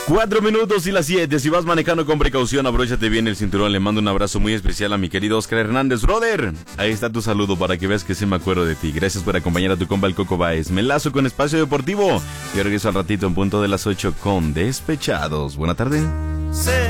4 minutos y las 7. Si vas manejando con precaución, abróchate bien el cinturón. Le mando un abrazo muy especial a mi querido Oscar Hernández. Brother, ahí está tu saludo para que veas que sí me acuerdo de ti. Gracias por acompañar a tu compa el Coco Baez. Me enlazo con Espacio Deportivo. Yo regreso al ratito en punto de las 8 con Despechados. Buena tarde.